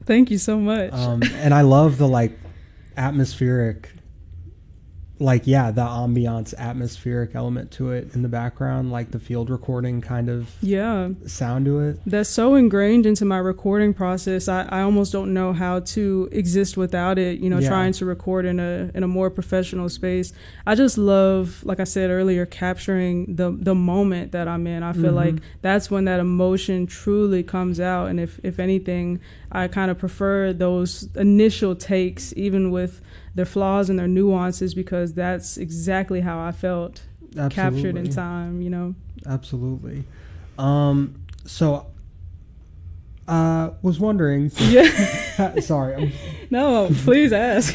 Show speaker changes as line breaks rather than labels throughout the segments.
Thank you so much.
And I love the like atmospheric, like, yeah, the ambiance, atmospheric element to it in the background, like the field recording kind of sound to it.
That's so ingrained into my recording process. I almost don't know how to exist without it, trying to record in a more professional space. I just love, like I said earlier, capturing the moment that I'm in. I feel like that's when that emotion truly comes out. And if anything, I kind of prefer those initial takes, even with their flaws and their nuances, because that's exactly how I felt. Absolutely. Captured in time,
Absolutely. So was wondering. Sorry.
No, please ask.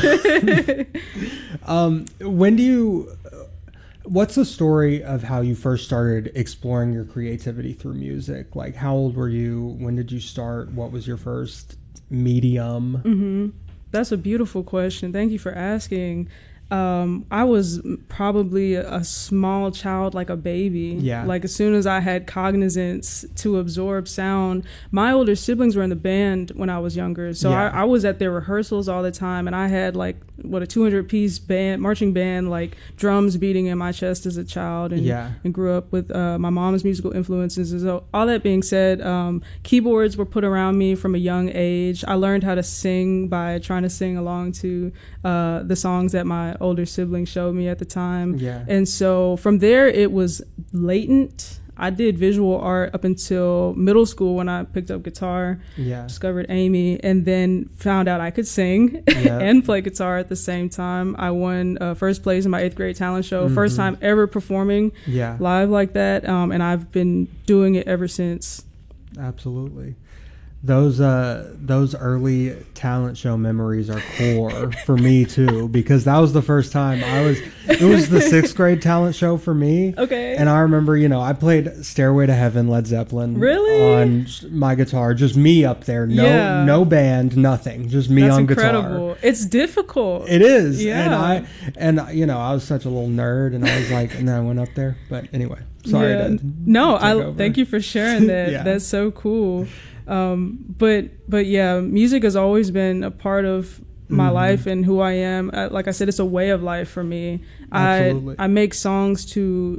What's the story of how you first started exploring your creativity through music? Like, how old were you? When did you start? What was your first medium?
That's a beautiful question. Thank you for asking. I was probably a small child, like a baby.
Yeah.
Like as soon as I had cognizance to absorb sound, my older siblings were in the band when I was younger. So I was at their rehearsals all the time, and I had like a 200-piece band, marching band, like drums beating in my chest as a child, and grew up with my mom's musical influences. And so all that being said, keyboards were put around me from a young age. I learned how to sing by trying to sing along to the songs that my older siblings showed me at the time. And so from there it was latent. I did visual art up until middle school when I picked up guitar, discovered Amy, and then found out I could sing and play guitar at the same time. I won first place in my 8th grade talent show, first time ever performing live like that, and I've been doing it ever since.
Absolutely. Those early talent show memories are core for me too, because that was the first time it was the 6th grade talent show for me.
Okay.
And I remember, I played Stairway to Heaven, Led Zeppelin.
Really?
On my guitar, just me up there. No band, nothing. Just me on guitar.
That's incredible. It's difficult.
It is.
Yeah.
And I was such a little nerd, and I was like, and then I went up there. But anyway, sorry to
No, thank you for sharing that. That's so cool. But yeah, music has always been a part of my life and who I am. Like I said, it's a way of life for me. I make songs to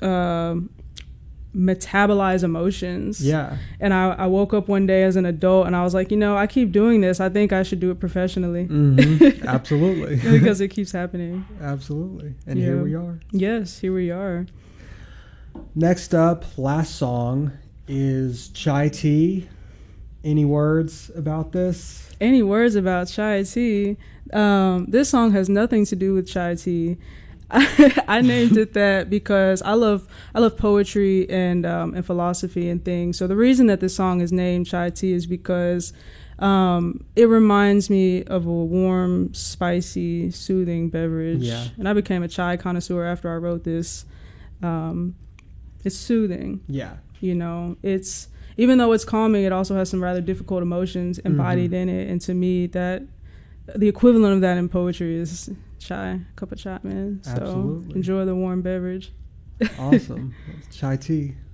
metabolize emotions.
Yeah.
And I woke up one day as an adult and I was like, I keep doing this. I think I should do it professionally.
Absolutely.
Because it keeps happening.
Absolutely. And here we are.
Yes, here we are.
Next up, last song is Chai Tea. Any words about this?
Any words about Chai Tea? This song has nothing to do with Chai Tea. I named it that because I love poetry and philosophy and things. So the reason that this song is named Chai Tea is because it reminds me of a warm, spicy, soothing beverage.
Yeah.
And I became a chai connoisseur after I wrote this. It's soothing.
Yeah.
It's, even though it's calming, it also has some rather difficult emotions embodied in it. And to me, that the equivalent of that in poetry is chai, cup of chai, man. So
Absolutely.
enjoy the warm beverage.
Awesome. Chai Tea.